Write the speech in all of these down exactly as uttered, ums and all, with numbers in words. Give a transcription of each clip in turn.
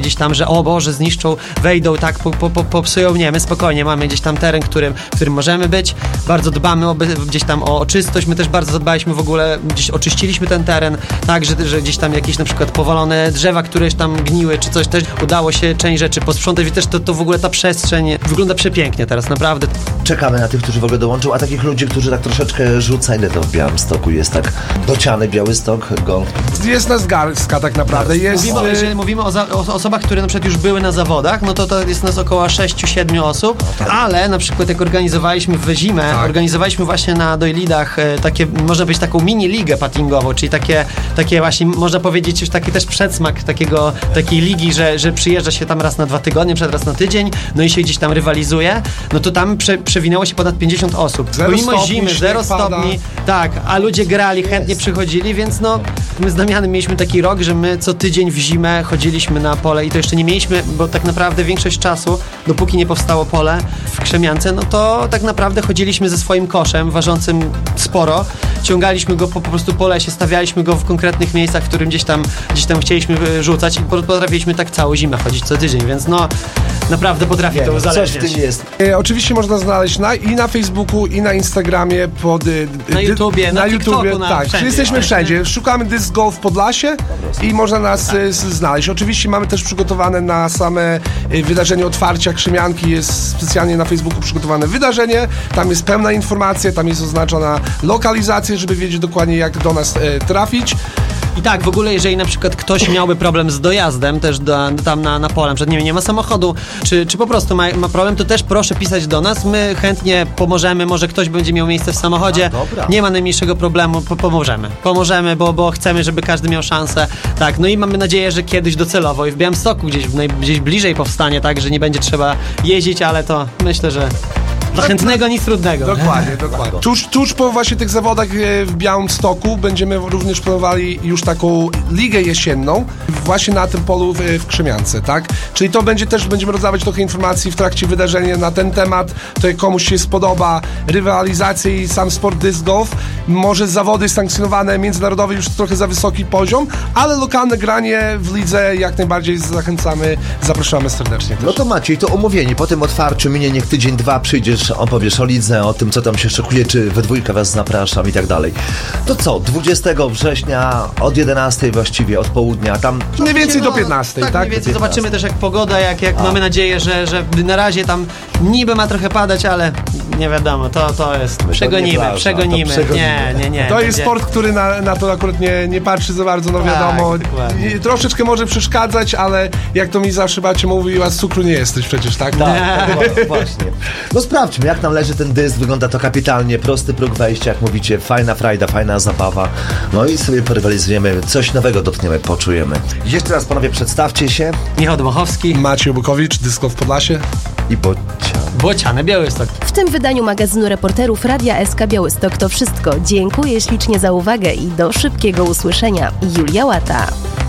gdzieś tam, że o Boże, zniszczą, wejdą, tak, po, po, po, popsują. Nie, my spokojnie mamy gdzieś tam teren, którym, w którym możemy być. Bardzo dbamy o, gdzieś tam o czystość. My też bardzo zadbaliśmy w ogóle, gdzieś oczyściliśmy ten teren, tak, że, że gdzieś tam jakieś na przykład powalone drzewa, które tam gniły, czy coś, też udało się część rzeczy posprzątać i też to, to w ogóle ta przestrzeń wygląda przepięknie teraz, naprawdę. Czekamy na tych, którzy w ogóle dołączą, a takich ludzi, którzy tak troszeczkę rzuca, ile to w Białymstoku jest tak bociany Białystok, go... Jest nas garstka tak naprawdę. Jest... Mówimy, jeżeli mówimy o, za, o osobach, które na przykład już były na zawodach, no to to jest nas około sześć siedem osób, ale na przykład jak organizowaliśmy w zimę, tak. organizowaliśmy właśnie na Dojlidach e, takie, można powiedzieć, taką mini ligę paddlingową, czyli takie, takie właśnie, można powiedzieć, już taki też przedsmak takiego, takiej ligi, że, że przyjeżdża się tam raz na dwa tygodnie, przed raz na tydzień, no i się gdzieś tam rywalizuje, no to tam prze, przewinęło się ponad pięćdziesiąt osób. Zero Pomimo stopni, zimy, zero stopni, tak, a ludzie grali, chętnie przychodzili, więc no my z Damianem mieliśmy taki rok, że my co tydzień w zimę chodziliśmy na pole i to jeszcze nie mieliśmy, bo tak naprawdę większość czasu, dopóki nie powstało pole w Krzemiance, no to tak naprawdę chodziliśmy ze swoim koszem, ważącym sporo, ciągaliśmy go po, po prostu po lesie, stawialiśmy go w konkretnych miejscach, w którym gdzieś tam, gdzieś tam chcieliśmy rzucać i potrafiliśmy tak całą zimę chodzić co tydzień, więc no naprawdę potrafi to uzależniać. Coś w tym jest. E, oczywiście można znaleźć na, i na Facebooku, i na Instagramie, pod, e, na YouTubie, na, na YouTubie, TikToku, na tak. wszędzie. Jesteśmy wszędzie. Szukamy Disc Golf Podlasie i można nas tak. e, znaleźć. Oczywiście mamy też przygotowane na same e, wydarzenie otwarcia Krzemianki, jest specjalnie na Facebooku przygotowane wydarzenie, tam jest pełna informacja, tam jest oznaczona lokalizacja, żeby wiedzieć dokładnie jak do nas e, trafić. I tak, w ogóle jeżeli na przykład ktoś miałby problem z dojazdem też do, tam na, na pole, że nie, nie ma samochodu, czy, czy po prostu ma, ma problem, to też proszę pisać do nas, my chętnie pomożemy, może ktoś będzie miał miejsce w samochodzie, a, nie ma najmniejszego problemu, po, pomożemy, pomożemy, bo, bo chcemy, żeby każdy miał szansę, tak, no i mamy nadzieję, że kiedyś docelowo i w Białymstoku gdzieś, naj, gdzieś bliżej powstanie, tak, że nie będzie trzeba jeździć, ale to myślę, że dla chętnego nic trudnego. Dokładnie, dokładnie. Tuż, tuż po właśnie tych zawodach w Białymstoku będziemy również planowali już taką ligę jesienną właśnie na tym polu w, w Krzemiance, tak? Czyli to będzie też, będziemy rozdawać trochę informacji w trakcie wydarzenia na ten temat, to jak komuś się spodoba rywalizacja i sam sport disc golf, może zawody sankcjonowane międzynarodowe już trochę za wysoki poziom, ale lokalne granie w lidze jak najbardziej zachęcamy, zapraszamy serdecznie też. No to Maciej, to omówieni, po tym otwarciu minie niech tydzień, dwa przyjdziesz, opowiesz o lidze, o tym, co tam się szykuje, czy we dwójkę was zapraszam i tak dalej. To co, dwudziestego września od jedenastej właściwie, od południa, tam... Mniej więcej no, do piętnastej, tak? tak? Mniej więcej zobaczymy też jak pogoda, jak, jak mamy nadzieję, że, że na razie tam niby ma trochę padać, ale nie wiadomo, to, to jest... To przegonimy, plaża, przegonimy. to przegonimy. Nie, nie, nie. To będzie... jest sport, który na, na to akurat nie, nie patrzy za bardzo, no wiadomo. Tak, troszeczkę może przeszkadzać, ale jak to mi zawsze babcia mówiła, z cukru nie jesteś przecież, tak? Tak, tak, właśnie. No sprawdźmy, jak nam leży ten dysk, wygląda to kapitalnie, prosty próg wejścia, jak mówicie, fajna frajda, fajna zabawa. No i sobie porywalizujemy, coś nowego dotkniemy, poczujemy. Jeszcze raz, panowie, przedstawcie się. Michał Dmochowski. Maciej Bukowicz, Disc Golf Podlasie. I Bocian. Bociany Białystok. W tym wydaniu magazynu reporterów Radia S K Białystok to wszystko. Dziękuję ślicznie za uwagę i do szybkiego usłyszenia. Julia Łata.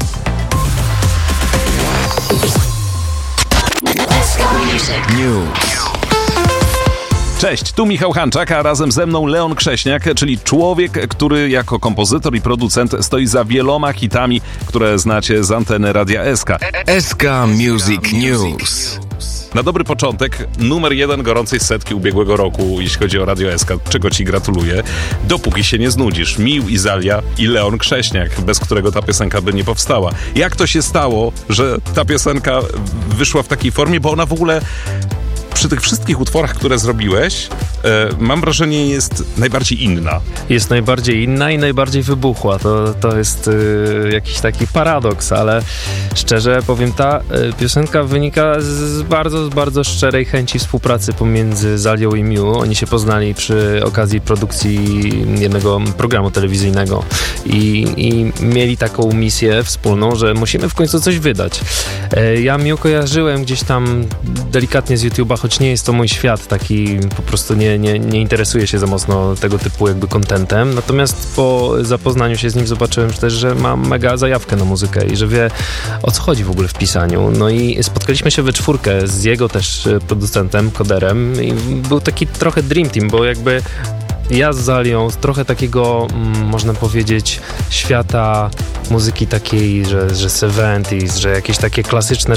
News. Cześć, tu Michał Hanczak, a razem ze mną Leon Krześniak, czyli człowiek, który jako kompozytor i producent stoi za wieloma hitami, które znacie z anteny Radia S K. S K Music News. Na dobry początek, numer jeden gorącej setki ubiegłego roku, jeśli chodzi o Radio S K, czego ci gratuluję. Dopóki się nie znudzisz. Mił Izalia i Leon Krześniak, bez którego ta piosenka by nie powstała. Jak to się stało, że ta piosenka wyszła w takiej formie, bo ona w ogóle... Przy tych wszystkich utworach, które zrobiłeś, e, mam wrażenie, jest najbardziej inna. Jest najbardziej inna i najbardziej wybuchła. To, to jest y, jakiś taki paradoks, ale szczerze powiem, ta y, piosenka wynika z bardzo, z bardzo szczerej chęci współpracy pomiędzy Zalią i Miu. Oni się poznali przy okazji produkcji jednego programu telewizyjnego i, i mieli taką misję wspólną, że musimy w końcu coś wydać. E, ja Miu kojarzyłem gdzieś tam delikatnie z YouTube'a, choć nie jest to mój świat, taki po prostu nie, nie, nie interesuję się za mocno tego typu jakby contentem, natomiast po zapoznaniu się z nim zobaczyłem też, że ma mega zajawkę na muzykę i że wie, o co chodzi w ogóle w pisaniu. No i spotkaliśmy się we czwórkę z jego też producentem, koderem i był taki trochę dream team, bo jakby ja z Zalią z trochę takiego, mm, można powiedzieć, świata muzyki takiej, że, że siedemdziesiątych, że jakieś takie klasyczne